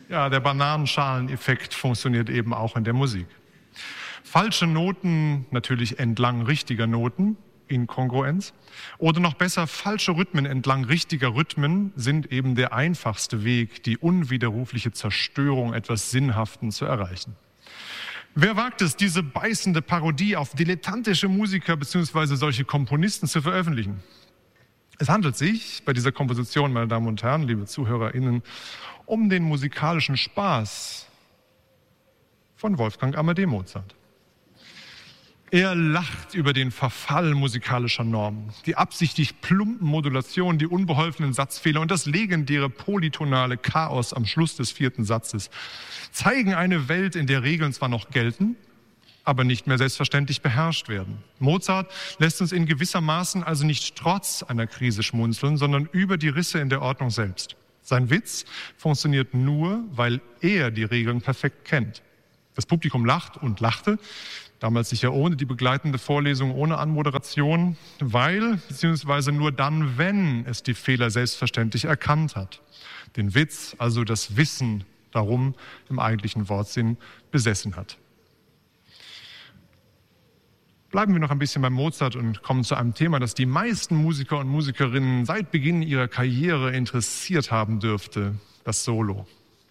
Ja, der Bananenschaleneffekt funktioniert eben auch in der Musik. Falsche Noten natürlich entlang richtiger Noten, Inkongruenz. Oder noch besser, falsche Rhythmen entlang richtiger Rhythmen sind eben der einfachste Weg, die unwiderrufliche Zerstörung etwas Sinnhaften zu erreichen. Wer wagt es, diese beißende Parodie auf dilettantische Musiker bzw. solche Komponisten zu veröffentlichen? Es handelt sich bei dieser Komposition, meine Damen und Herren, liebe ZuhörerInnen, um den musikalischen Spaß von Wolfgang Amadeus Mozart. Er lacht über den Verfall musikalischer Normen, die absichtlich plumpen Modulationen, die unbeholfenen Satzfehler und das legendäre polytonale Chaos am Schluss des 4. Satzes zeigen eine Welt, in der Regeln zwar noch gelten, aber nicht mehr selbstverständlich beherrscht werden. Mozart lässt uns in gewissermaßen also nicht trotz einer Krise schmunzeln, sondern über die Risse in der Ordnung selbst. Sein Witz funktioniert nur, weil er die Regeln perfekt kennt. Das Publikum lacht und lachte, damals sicher ohne die begleitende Vorlesung, ohne Anmoderation, weil, beziehungsweise nur dann, wenn es die Fehler selbstverständlich erkannt hat. Den Witz, also das Wissen darum im eigentlichen Wortsinn, besessen hat. Bleiben wir noch ein bisschen bei Mozart und kommen zu einem Thema, das die meisten Musiker und Musikerinnen seit Beginn ihrer Karriere interessiert haben dürfte, das Solo.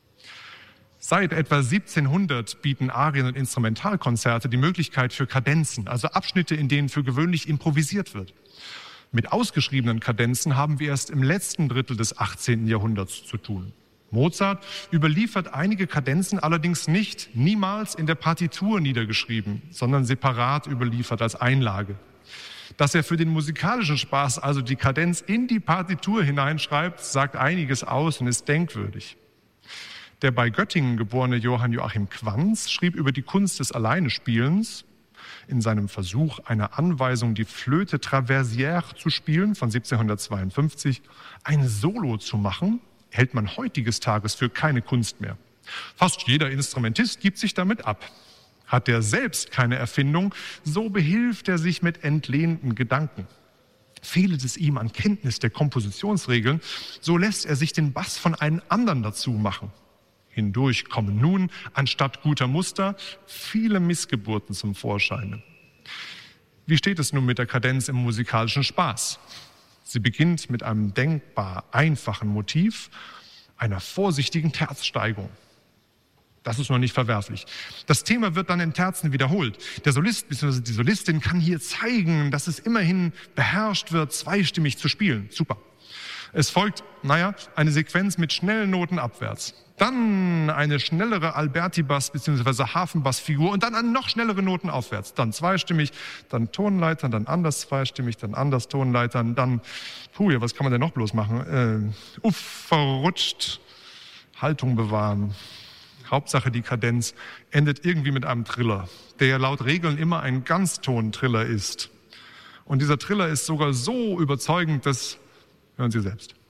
Seit etwa 1700 bieten Arien- und Instrumentalkonzerte die Möglichkeit für Kadenzen, also Abschnitte, in denen für gewöhnlich improvisiert wird. Mit ausgeschriebenen Kadenzen haben wir erst im letzten Drittel des 18. Jahrhunderts zu tun. Mozart überliefert einige Kadenzen allerdings niemals in der Partitur niedergeschrieben, sondern separat überliefert als Einlage. Dass er für den musikalischen Spaß also die Kadenz in die Partitur hineinschreibt, sagt einiges aus und ist denkwürdig. Der bei Göttingen geborene Johann Joachim Quanz schrieb über die Kunst des Alleinespielens in seinem Versuch, eine Anweisung, die Flöte traversière zu spielen, von 1752, ein Solo zu machen, hält man heutiges Tages für keine Kunst mehr. Fast jeder Instrumentist gibt sich damit ab. Hat er selbst keine Erfindung, so behilft er sich mit entlehnten Gedanken. Fehlt es ihm an Kenntnis der Kompositionsregeln, so lässt er sich den Bass von einem anderen dazu machen. Hindurch kommen nun, anstatt guter Muster, viele Missgeburten zum Vorschein. Wie steht es nun mit der Kadenz im musikalischen Spaß? Sie beginnt mit einem denkbar einfachen Motiv, einer vorsichtigen Terzsteigung. Das ist noch nicht verwerflich. Das Thema wird dann in Terzen wiederholt. Der Solist bzw. die Solistin kann hier zeigen, dass es immerhin beherrscht wird, zweistimmig zu spielen. Super. Es folgt, eine Sequenz mit schnellen Noten abwärts. Dann eine schnellere Alberti-Bass bzw. Hafenbassfigur und dann noch schnellere Noten aufwärts. Dann zweistimmig, dann Tonleitern, dann anders zweistimmig, dann anders Tonleitern, dann, was kann man denn noch bloß machen? Verrutscht, Haltung bewahren. Hauptsache die Kadenz endet irgendwie mit einem Triller, der ja laut Regeln immer ein Ganzton-Triller ist. Und dieser Triller ist sogar so überzeugend, dass, hören Sie selbst.